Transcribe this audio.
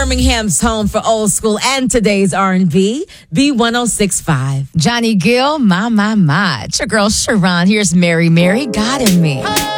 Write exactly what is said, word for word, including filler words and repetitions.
Birmingham's home for old school and today's R and B, B one oh six point five. Johnny Gill, my, my, my. It's your girl, Sharon. Here's Mary, Mary, God in Me.